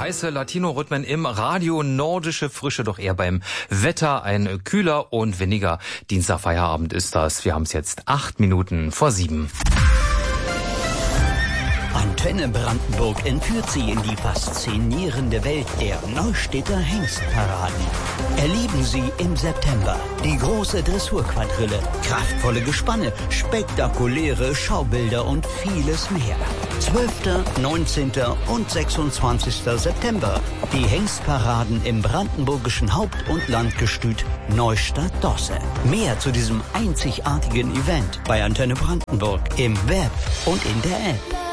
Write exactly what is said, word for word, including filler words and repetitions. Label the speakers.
Speaker 1: Heiße Latino-Rhythmen im Radio, nordische Frische, doch eher beim Wetter. Ein kühler und windiger Dienstagfeierabend ist das. Wir haben es jetzt acht Minuten vor sieben.
Speaker 2: Antenne Brandenburg entführt Sie in die faszinierende Welt der Neustädter Hengstparaden. Erleben Sie im September die große Dressurquadrille, kraftvolle Gespanne, spektakuläre Schaubilder und vieles mehr. zwölfter, neunzehnter und sechsundzwanzigster September. Die Hengstparaden im brandenburgischen Haupt- und Landgestüt Neustadt-Dosse. Mehr zu diesem einzigartigen Event bei Antenne Brandenburg im Web und in der App.